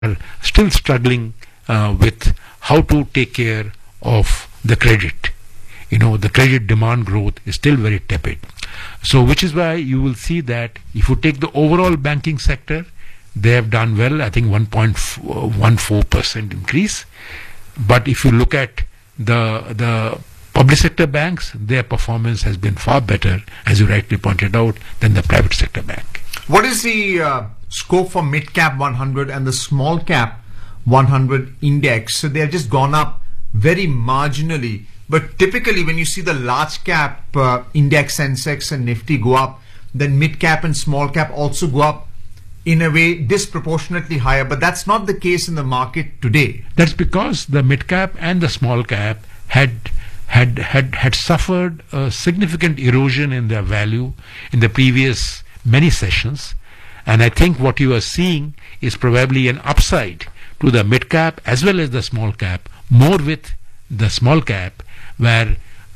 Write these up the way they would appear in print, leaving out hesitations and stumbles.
still struggling with how to take care of the credit. The credit demand growth is still very tepid. So which is why you will see that if you take the overall banking sector, they have done well, I think 1.14% increase. But if you look at the public sector banks, their performance has been far better, as you rightly pointed out, than the private sector bank. What is the scope for mid-cap 100 and the small-cap 100 index? So they have just gone up very marginally. But typically when you see the large-cap index, Sensex and Nifty go up, then mid-cap and small-cap also go up in a way disproportionately higher. But that's not the case in the market today. That's because the mid-cap and the small-cap had suffered a significant erosion in their value in the previous many sessions, and I think what you are seeing is probably an upside to the mid cap as well as the small cap, more with the small cap, where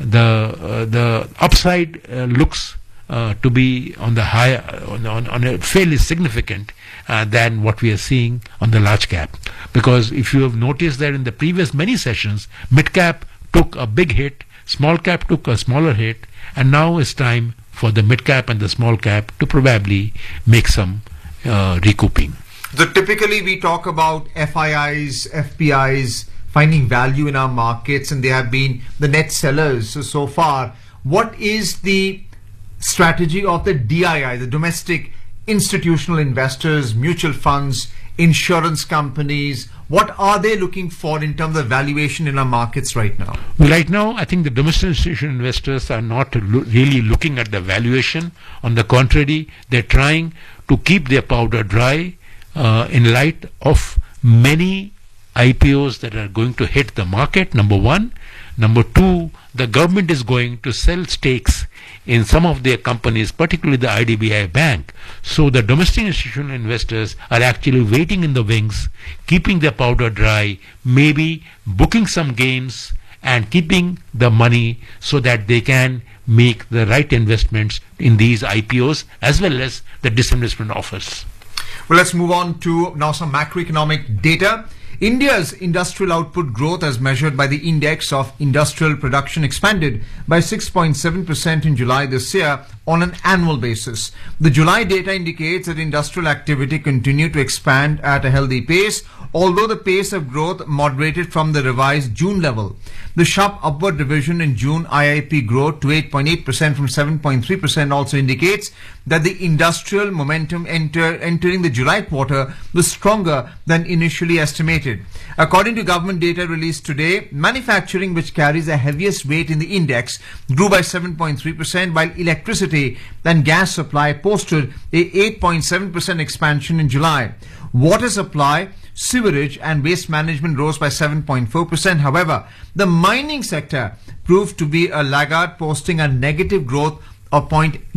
the upside looks to be on the higher, on a fairly significant than what we are seeing on the large cap. Because if you have noticed that in the previous many sessions, mid cap took a big hit, small cap took a smaller hit, and now it's time for the mid cap and the small cap to probably make some recouping. So typically we talk about FIIs, FPIs finding value in our markets, and they have been the net sellers so far. What is the strategy of the DII, the domestic institutional investors, mutual funds, insurance companies? What are they looking for in terms of valuation in our markets right now? Right now, I think the domestic institutional investors are not really looking at the valuation. On the contrary, they're trying to keep their powder dry in light of many IPOs that are going to hit the market, number one. Number two, the government is going to sell stakes in some of their companies, particularly the IDBI Bank. So the domestic institutional investors are actually waiting in the wings, keeping their powder dry, maybe booking some gains and keeping the money so that they can make the right investments in these IPOs as well as the disinvestment offers. Well, let's move on to now some macroeconomic data. India's industrial output growth as measured by the index of industrial production expanded by 6.7% in July this year on an annual basis. The July data indicates that industrial activity continued to expand at a healthy pace, although the pace of growth moderated from the revised June level. The sharp upward revision in June IIP growth to 8.8% from 7.3% also indicates that the industrial momentum entering the July quarter was stronger than initially estimated. According to government data released today, manufacturing, which carries the heaviest weight in the index, grew by 7.3%, while electricity and gas supply posted a 8.7% expansion in July. Water supply, sewerage and waste management rose by 7.4%. However, the mining sector proved to be a laggard, posting a negative growth of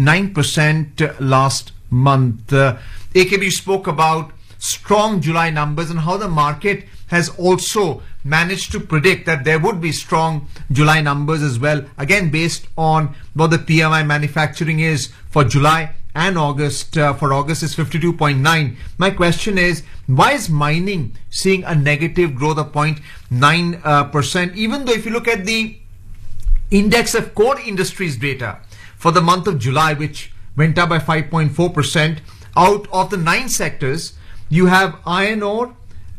0.9% last month. AKB spoke about strong July numbers and how the market has also managed to predict that there would be strong July numbers as well, again based on what the PMI manufacturing is for July and August. For August is 52.9. My question is, why is mining seeing a negative growth of 0.9%, even though if you look at the index of core industries data for the month of July, which went up by 5.4%, out of the 9 sectors, you have iron ore,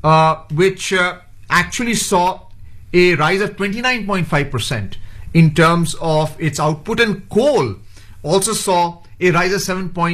which actually saw a rise of 29.5% in terms of its output, and coal also saw a rise of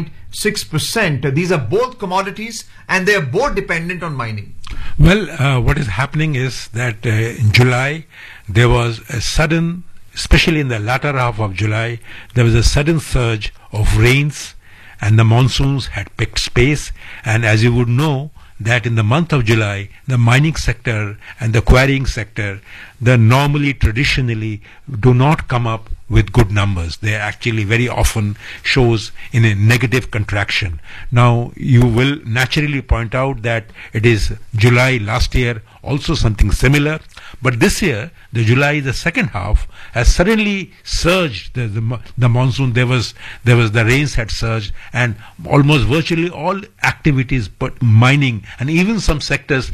7.6%. These are both commodities and they are both dependent on mining. Well, what is happening is that in July there was a sudden, especially in the latter half of July, there was a sudden surge of rains and the monsoons had picked pace. And as you would know, that in the month of July, the mining sector and the quarrying sector, they normally traditionally do not come up with good numbers. They actually very often shows in a negative contraction. Now you will naturally point out that it is July last year also something similar, but this year the July, the second half, has suddenly surged. The monsoon, there was the rains had surged, and almost virtually all activities, but mining and even some sectors